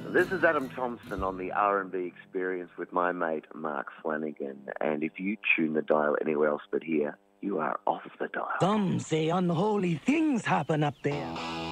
This is Adam Thompson on the R&B Experience with my mate Mark Flanagan. And if you tune the dial anywhere else but here, you are off the dial. Some say unholy things happen up there.